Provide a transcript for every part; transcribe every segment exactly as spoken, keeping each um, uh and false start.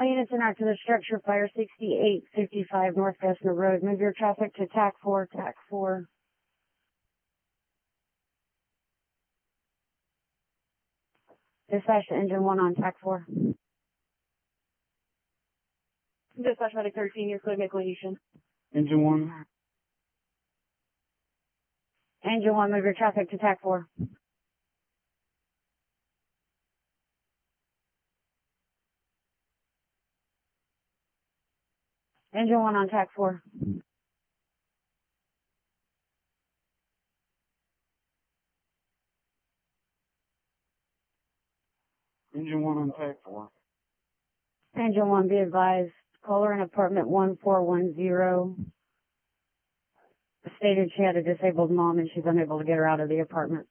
All units in to the structure, fire sixty-eight fifty-five North Gessner Road. Move your traffic to T A C four, T A C four. Dispatch to engine one on T A C four. Dispatch medic thirteen, you're clear to make location. Engine one. Engine one, move your traffic to T A C four. Engine one on T A C four. Engine one on T A C four. Engine one, be advised. Caller in apartment one four one zero stated she had a disabled mom and she's unable to get her out of the apartment.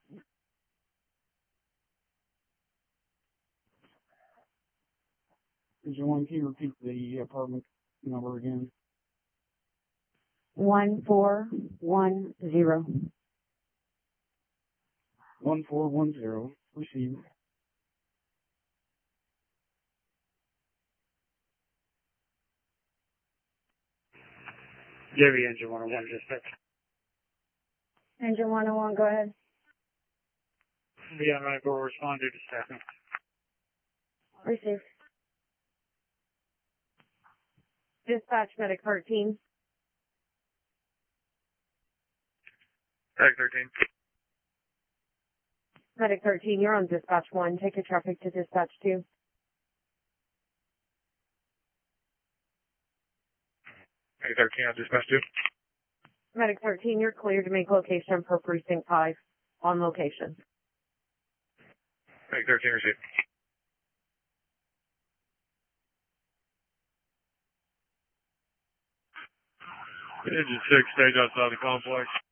Engine one, can you repeat the apartment number again? one four one zero. one four one zero. Receive. Jerry, engine one oh one, dispatch. Engine one oh one, go ahead. Be on right, go respond to dispatch. Receive. Dispatch medic thirteen. Medic thirteen. Medic thirteen, you're on dispatch one. Take your traffic to dispatch two. Medic thirteen on dispatch two. Medic thirteen, you're cleared to make location for precinct five on location. Medic thirteen, receive. Engine six, stage outside the complex.